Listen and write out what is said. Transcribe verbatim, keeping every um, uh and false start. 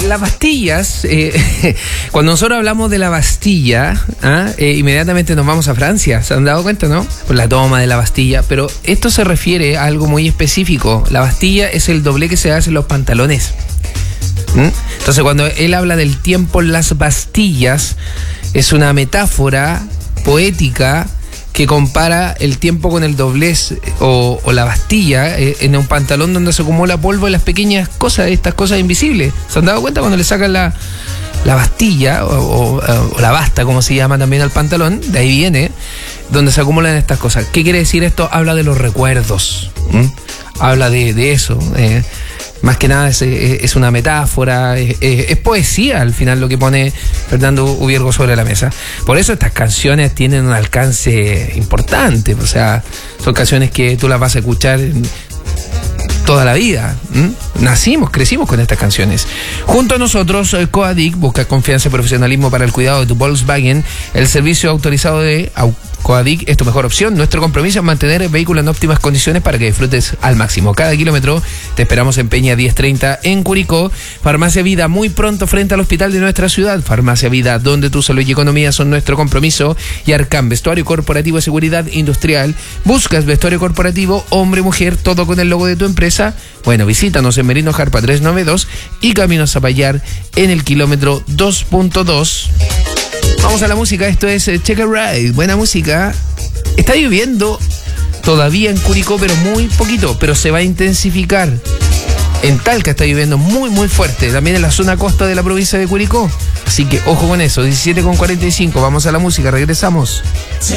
las pastillas, eh, cuando nosotros hablamos de la pastilla, ¿ah? eh, inmediatamente nos vamos a Francia, ¿se han dado cuenta, no? Por la toma de la pastilla, pero esto se refiere a algo muy específico. La pastilla es el doblez que se hace en los pantalones. ¿Mm? Entonces, cuando él habla del tiempo en las pastillas, es una metáfora poética que compara el tiempo con el doblez o, o la pastilla eh, en un pantalón donde se acumula polvo y las pequeñas cosas, estas cosas invisibles. ¿Se han dado cuenta cuando le sacan la, la pastilla o, o, o la basta, como se llama también al pantalón? De ahí viene, donde se acumulan estas cosas. ¿Qué quiere decir esto? Habla de los recuerdos. ¿Mm? Habla de, de eso. Eh, Más que nada es, es una metáfora, es, es poesía al final lo que pone Fernando Ubiergo sobre la mesa. Por eso estas canciones tienen un alcance importante, o sea, son canciones que tú las vas a escuchar toda la vida. ¿Mm? Nacimos, crecimos con estas canciones. Junto a nosotros, Coadic busca confianza y profesionalismo para el cuidado de tu Volkswagen. El servicio autorizado de Coadic es tu mejor opción. Nuestro compromiso es mantener el vehículo en óptimas condiciones para que disfrutes al máximo cada kilómetro. Te esperamos en Peña diez treinta en Curicó. Farmacia Vida, muy pronto frente al hospital de nuestra ciudad. Farmacia Vida, donde tu salud y economía son nuestro compromiso. Y Arcam, vestuario corporativo de seguridad industrial. ¿Buscas vestuario corporativo, hombre, mujer, todo con el logo de tu empresa? Bueno, visítanos en Merino Jarpa trescientos noventa y dos y Camino Zapallar en el kilómetro dos punto dos. Vamos a la música, esto es Check It Right, buena música. Está lloviendo todavía en Curicó, pero muy poquito, pero se va a intensificar. En Talca está lloviendo muy muy fuerte, también en la zona costa de la provincia de Curicó. Así que ojo con eso, diecisiete con cuarenta y cinco, vamos a la música, regresamos.